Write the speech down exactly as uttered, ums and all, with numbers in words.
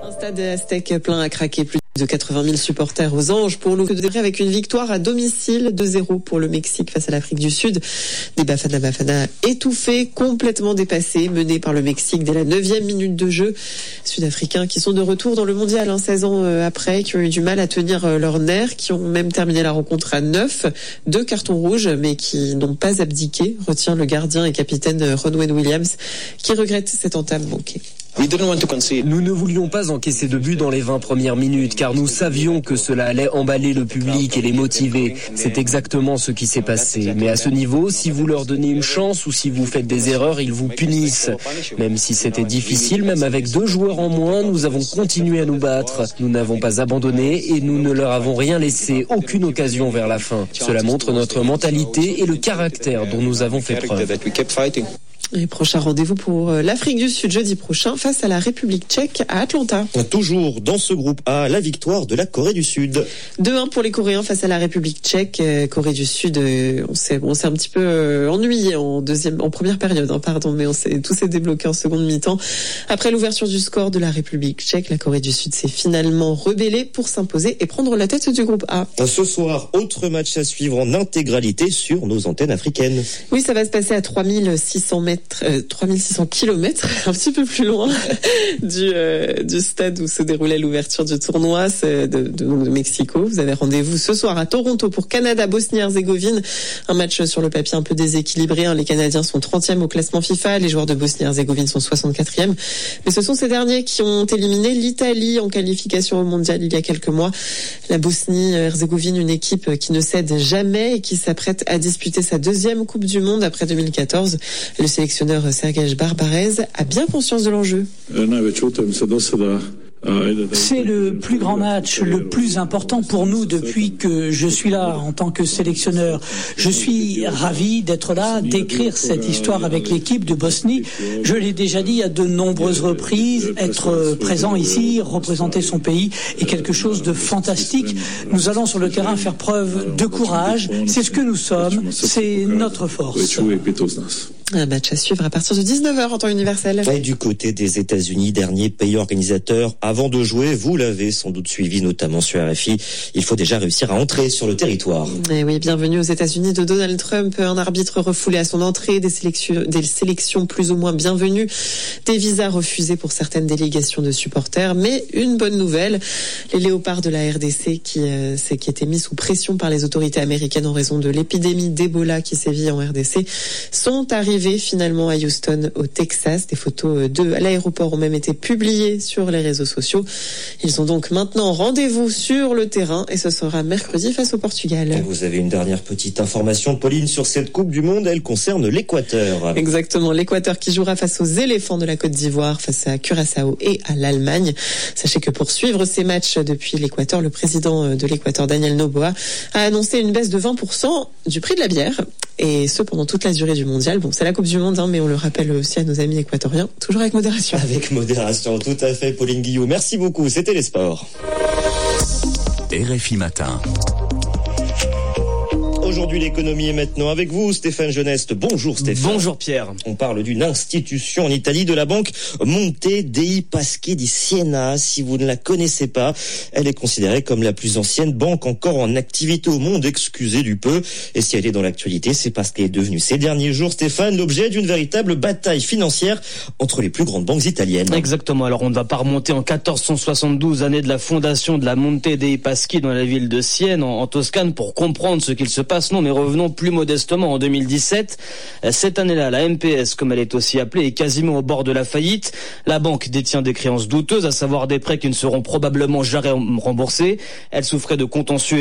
Un stade aztèque plein à craquer, plus de quatre-vingt mille supporters aux Anges pour l'O Q avec une victoire à domicile deux zéro pour le Mexique face à l'Afrique du Sud. Des Bafana Bafana étouffés, complètement dépassés, menés par le Mexique dès la neuvième minute de jeu. Sud-Africains qui sont de retour dans le mondial, hein, seize ans après, qui ont eu du mal à tenir leurs nerfs, qui ont même terminé la rencontre à neuf, deux cartons rouges, mais qui n'ont pas abdiqué, retient le gardien et capitaine Ronwen Williams, qui regrette cette entame manquée. Nous ne voulions pas encaisser de but dans les vingt premières minutes car nous savions que cela allait emballer le public et les motiver. C'est exactement ce qui s'est passé. Mais à ce niveau, si vous leur donnez une chance ou si vous faites des erreurs, ils vous punissent. Même si c'était difficile, même avec deux joueurs en moins, nous avons continué à nous battre. Nous n'avons pas abandonné et nous ne leur avons rien laissé, aucune occasion vers la fin. Cela montre notre mentalité et le caractère dont nous avons fait preuve. Et prochain rendez-vous pour l'Afrique du Sud jeudi prochain face à la République tchèque à Atlanta. Toujours dans ce groupe A, la victoire de la Corée du Sud. deux un pour les Coréens face à la République tchèque. Corée du Sud, on s'est, on s'est un petit peu ennuyé en deuxième, en première période, hein, pardon, mais on s'est, tout s'est débloqué en seconde mi-temps. Après l'ouverture du score de la République tchèque, la Corée du Sud s'est finalement rebellée pour s'imposer et prendre la tête du groupe A. Ce soir, autre match à suivre en intégralité sur nos antennes africaines. Oui, ça va se passer à trois mille six cents mètres. Euh, trois mille six cents kilomètres, un petit peu plus loin du, euh, du stade où se déroulait l'ouverture du tournoi, c'est de, de, de Mexico. Vous avez rendez-vous ce soir à Toronto pour Canada-Bosnie-Herzégovine. Un match sur le papier un peu déséquilibré. Hein. Les Canadiens sont trentième au classement FIFA, les joueurs de Bosnie-Herzégovine sont soixante-quatrième. Mais ce sont ces derniers qui ont éliminé l'Italie en qualification au mondial il y a quelques mois. La Bosnie-Herzégovine, une équipe qui ne cède jamais et qui s'apprête à disputer sa deuxième Coupe du Monde après deux mille quatorze. Le sélectionneur Sergej Barbarez a bien conscience de l'enjeu. C'est le plus grand match, le plus important pour nous depuis que je suis là en tant que sélectionneur. Je suis ravi d'être là, d'écrire cette histoire avec l'équipe de Bosnie. Je l'ai déjà dit à de nombreuses reprises, être présent ici, représenter son pays est quelque chose de fantastique. Nous allons sur le terrain faire preuve de courage. C'est ce que nous sommes, c'est notre force. Un match à suivre à partir de dix-neuf heures en temps universel. Et du côté des États-Unis, dernier pays organisateur, avant de jouer, vous l'avez sans doute suivi, notamment sur R F I, il faut déjà réussir à entrer sur le territoire. Et oui, bienvenue aux États-Unis de Donald Trump, un arbitre refoulé à son entrée, des sélections, des sélections plus ou moins bienvenues, des visas refusés pour certaines délégations de supporters, mais une bonne nouvelle, les léopards de la R D C qui, euh, qui étaient mis sous pression par les autorités américaines en raison de l'épidémie d'Ebola qui sévit en R D C, sont arrivés finalement à Houston, au Texas. Des photos de l'aéroport ont même été publiées sur les réseaux sociaux. Ils ont donc maintenant rendez-vous sur le terrain et ce sera mercredi face au Portugal. Et vous avez une dernière petite information, Pauline, sur cette Coupe du Monde. Elle concerne l'Équateur. Exactement, l'Équateur qui jouera face aux éléphants de la Côte d'Ivoire, face à Curaçao et à l'Allemagne. Sachez que pour suivre ces matchs depuis l'Équateur, le président de l'Équateur, Daniel Noboa, a annoncé une baisse de vingt pour cent du prix de la bière. Et ce, pendant toute la durée du mondial. Bon, c'est la Coupe du Monde, hein, mais on le rappelle aussi à nos amis équatoriens, toujours avec modération. Avec modération, tout à fait, Pauline Guillot. Merci beaucoup, c'était les sports. R F I Matin. Aujourd'hui, l'économie est maintenant avec vous, Stéphane Geneste. Bonjour Stéphane. Bonjour Pierre. On parle d'une institution en Italie, de la banque Monte dei Paschi di Siena. Si vous ne la connaissez pas, elle est considérée comme la plus ancienne banque encore en activité au monde, excusez du peu. Et si elle est dans l'actualité, c'est parce qu'elle est devenue ces derniers jours, Stéphane, l'objet d'une véritable bataille financière entre les plus grandes banques italiennes. Exactement. Alors, on ne va pas remonter en quatorze cent soixante-douze, année de la fondation de la Monte dei Paschi dans la ville de Sienne, en, en Toscane, pour comprendre ce qu'il se passe. Non, mais revenons plus modestement en deux mille dix-sept. Cette année-là, la M P S, comme elle est aussi appelée, est quasiment au bord de la faillite. La banque détient des créances douteuses, à savoir des prêts qui ne seront probablement jamais remboursés. Elle souffrait de contentieux